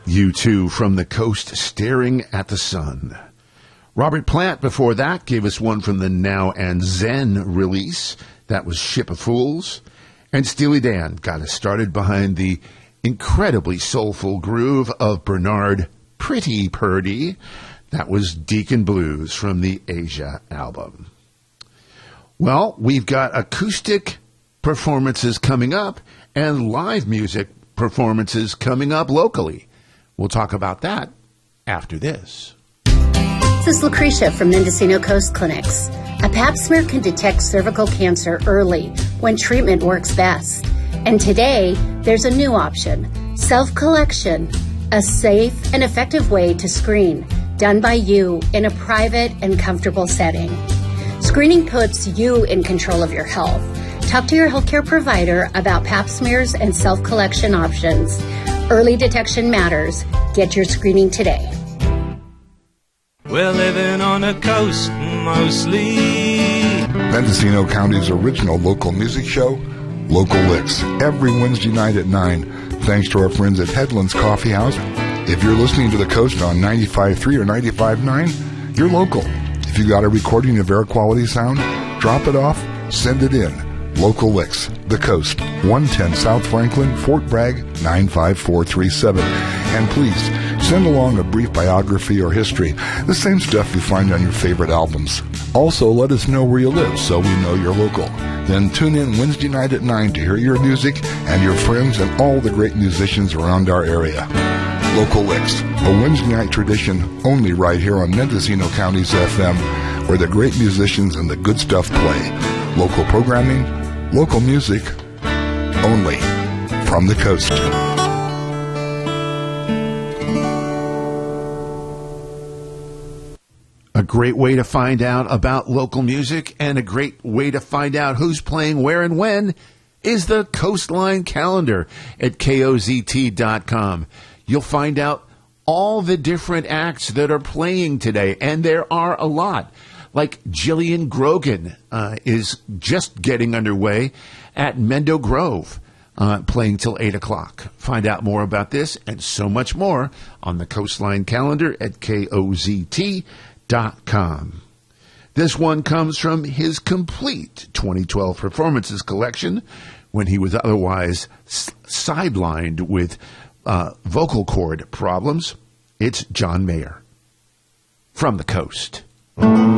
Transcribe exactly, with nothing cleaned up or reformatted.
U two from the coast, Staring at the Sun. Robert Plant before that gave us one from the Now and Zen release. That was Ship of Fools. And Steely Dan got us started behind the incredibly soulful groove of Bernard Pretty Purdy. That was Deacon Blues from the Asia album. Well, we've got acoustic performances coming up and live music performances coming up locally. We'll talk about that after this. This is Lucretia from Mendocino Coast Clinics. A pap smear can detect cervical cancer early when treatment works best. And today, there's a new option, self-collection, a safe and effective way to screen, done by you in a private and comfortable setting. Screening puts you in control of your health. Talk to your healthcare provider about pap smears and self-collection options. Early detection matters. Get your screening today. We're living on the coast mostly. Mendocino County's original local music show, Local Licks, every Wednesday night at nine, thanks to our friends at Headlands Coffee House. If you're listening to the coast on ninety-five point three or ninety-five point nine, you're local. If you got a recording of air quality sound, drop it off, send it in. Local Licks, the coast, one ten South Franklin, Fort Bragg, nine five four three seven. And please, send along a brief biography or history, the same stuff you find on your favorite albums. Also, let us know where you live so we know you're local. Then tune in Wednesday night at nine to hear your music and your friends and all the great musicians around our area. Local Licks, a Wednesday night tradition only right here on Mendocino County's F M, where the great musicians and the good stuff play. Local programming, local music, only from the coast. A great way to find out about local music and a great way to find out who's playing where and when is the Coastline Calendar at K O Z T dot com. You'll find out all the different acts that are playing today, and there are a lot. Like Jillian Grogan uh, is just getting underway at Mendo Grove, uh, playing till eight o'clock. Find out more about this and so much more on the Coastline Calendar at K O Z T dot com. This one comes from his complete twenty twelve performances collection when he was otherwise s- sidelined with uh, vocal cord problems. It's John Mayer from the coast.